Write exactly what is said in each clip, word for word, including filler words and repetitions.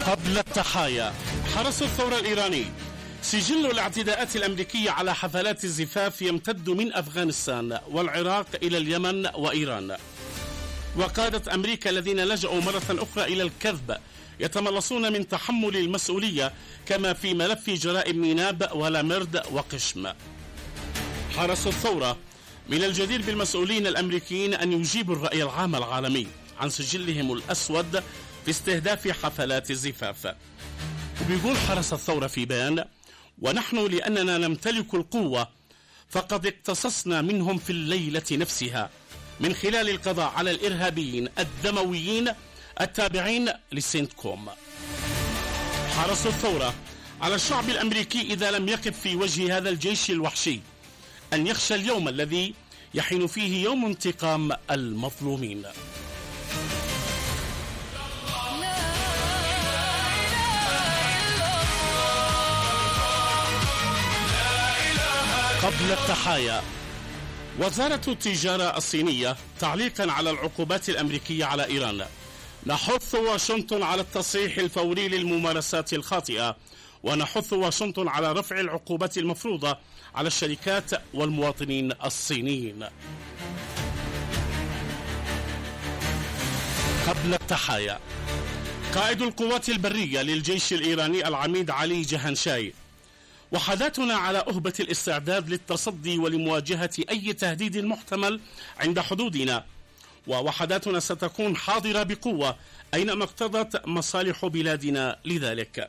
قبل التحايا. حرس الثورة الإيراني: سجل الاعتداءات الأمريكية على حفلات الزفاف يمتد من أفغانستان والعراق إلى اليمن وإيران. وقادة أمريكا الذين لجأوا مرة أخرى إلى الكذب يتملصون من تحمل المسؤولية، كما في ملف جرائم ميناب ولامرد وقشم. حرس الثورة: من الجدير بالمسؤولين الأمريكيين أن يجيبوا الرأي العام العالمي عن سجلهم الأسود في استهداف حفلات الزفاف. وبيقول حرس الثورة في بيان: ونحن لأننا نمتلك القوة فقد اقتصصنا منهم في الليلة نفسها من خلال القضاء على الإرهابيين الدمويين التابعين للسنت كوم. حرس الثورة: على الشعب الأمريكي إذا لم يقف في وجه هذا الجيش الوحشي أن يخشى اليوم الذي يحين فيه يوم انتقام المظلومين. قبل التحايا. وزارة التجارة الصينية تعليقا على العقوبات الأمريكية على إيران: نحث واشنطن على التصحيح الفوري للممارسات الخاطئة، ونحث واشنطن على رفع العقوبات المفروضة على الشركات والمواطنين الصينيين. قبل التحايا. قائد القوات البرية للجيش الإيراني العميد علي جهنشاي: وحداتنا على أهبة الاستعداد للتصدي ولمواجهة أي تهديد محتمل عند حدودنا، ووحداتنا ستكون حاضرة بقوة أينما اقتضت مصالح بلادنا لذلك.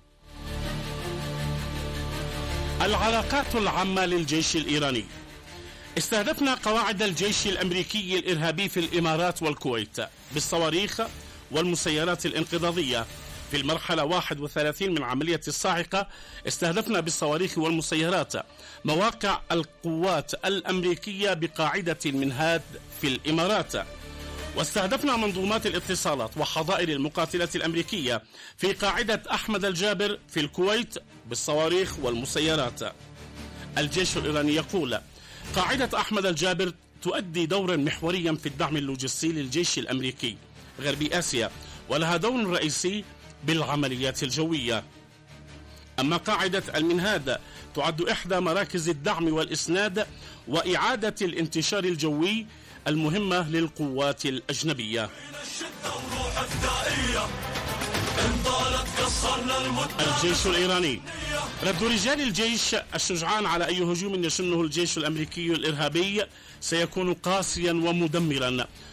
العلاقات العامة للجيش الإيراني: استهدفنا قواعد الجيش الأمريكي الإرهابي في الإمارات والكويت بالصواريخ والمسيرات الانقضاضية. في المرحلة واحد وثلاثين من عملية الصاعقة استهدفنا بالصواريخ والمسيرات مواقع القوات الأمريكية بقاعدة المنهاد في الإمارات، واستهدفنا منظومات الاتصالات وحظائر المقاتلات الأمريكية في قاعدة أحمد الجابر في الكويت بالصواريخ والمسيرات. الجيش الإيراني يقول: قاعدة أحمد الجابر تؤدي دورا محوريا في الدعم اللوجستي للجيش الأمريكي غربي آسيا، ولها دور رئيسي بالعمليات الجوية. أما قاعدة المنهاد تعد إحدى مراكز الدعم والإسناد وإعادة الانتشار الجوي المهمة للقوات الأجنبية. الجيش الإيراني: رد رجال الجيش الشجعان على أي هجوم يشنه الجيش الأمريكي الإرهابي سيكون قاسيا ومدمرا،